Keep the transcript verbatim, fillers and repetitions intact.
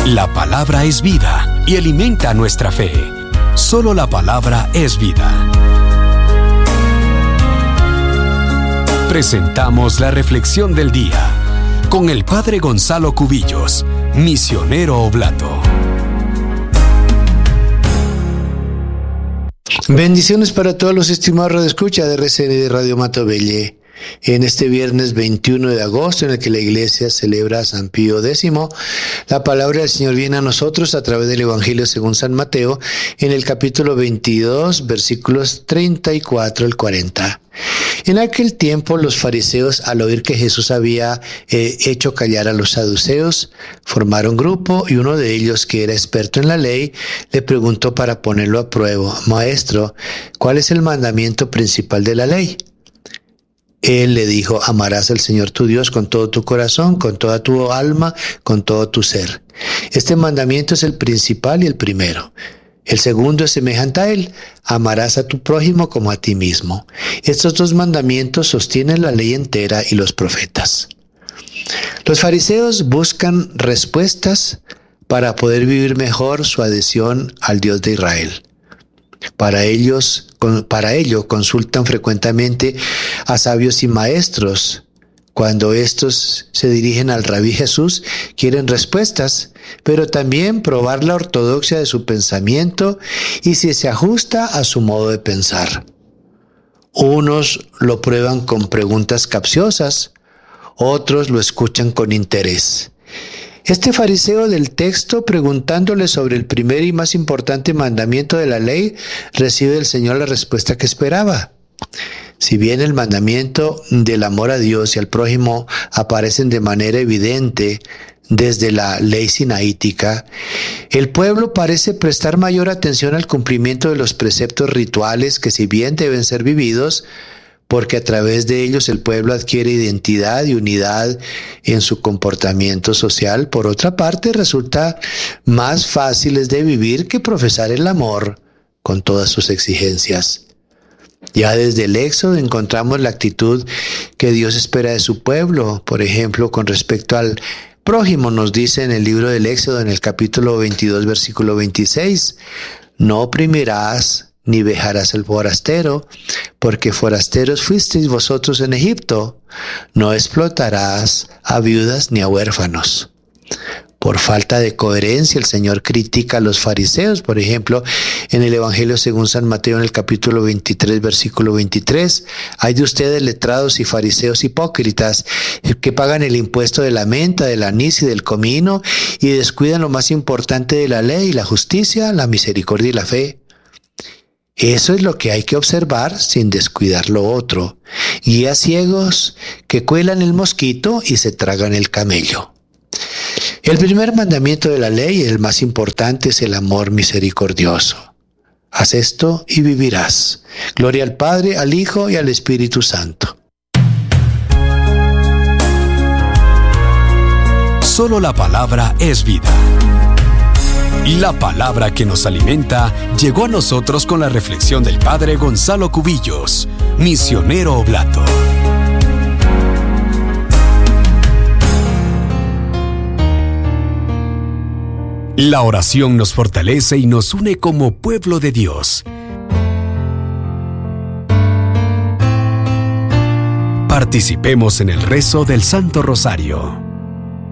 La palabra es vida y alimenta nuestra fe. Solo la palabra es vida. Presentamos la reflexión del día con el Padre Gonzalo Cubillos, misionero oblato. Bendiciones para todos los estimados radioescuchas de R C N de Radio Matovelle. En este viernes veintiuno de agosto, en el que la Iglesia celebra a San Pío X, la palabra del Señor viene a nosotros a través del Evangelio según San Mateo, en el capítulo veintidós, versículos treinta y cuatro al cuarenta. En aquel tiempo, los fariseos, al oír que Jesús había eh, hecho callar a los saduceos, formaron grupo, y uno de ellos, que era experto en la ley, le preguntó para ponerlo a prueba: Maestro, ¿cuál es el mandamiento principal de la ley? Él le dijo: amarás al Señor tu Dios con todo tu corazón, con toda tu alma, con todo tu ser. Este mandamiento es el principal y el primero. El segundo es semejante a él: amarás a tu prójimo como a ti mismo. Estos dos mandamientos sostienen la ley entera y los profetas. Los fariseos buscan respuestas para poder vivir mejor su adhesión al Dios de Israel. Para ellos, para ello consultan frecuentemente a sabios y maestros. Cuando estos se dirigen al Rabí Jesús, quieren respuestas, pero también probar la ortodoxia de su pensamiento y si se ajusta a su modo de pensar. Unos lo prueban con preguntas capciosas, otros lo escuchan con interés. Este fariseo del texto, preguntándole sobre el primer y más importante mandamiento de la ley, recibe del Señor la respuesta que esperaba. Si bien el mandamiento del amor a Dios y al prójimo aparecen de manera evidente desde la ley sinaítica, el pueblo parece prestar mayor atención al cumplimiento de los preceptos rituales que, si bien deben ser vividos, porque a través de ellos el pueblo adquiere identidad y unidad en su comportamiento social, por otra parte resulta más fáciles de vivir que profesar el amor con todas sus exigencias. Ya desde el Éxodo encontramos la actitud que Dios espera de su pueblo. Por ejemplo, con respecto al prójimo, nos dice en el libro del Éxodo, en el capítulo veintidós, versículo veintiséis, no oprimirás ni vejarás al forastero, porque forasteros fuisteis vosotros en Egipto. No explotarás a viudas ni a huérfanos. Por falta de coherencia, el Señor critica a los fariseos. Por ejemplo, en el Evangelio según San Mateo, en el capítulo veintitrés, versículo veintitrés, hay de ustedes letrados y fariseos hipócritas, que pagan el impuesto de la menta, del anís y del comino, y descuidan lo más importante de la ley, la justicia, la misericordia y la fe. Eso es lo que hay que observar sin descuidar lo otro. Guías ciegos que cuelan el mosquito y se tragan el camello. El primer mandamiento de la ley, el más importante, es el amor misericordioso. Haz esto y vivirás. Gloria al Padre, al Hijo y al Espíritu Santo. Solo la palabra es vida. La palabra que nos alimenta llegó a nosotros con la reflexión del Padre Gonzalo Cubillos, misionero oblato. La oración nos fortalece y nos une como pueblo de Dios. Participemos en el rezo del Santo Rosario.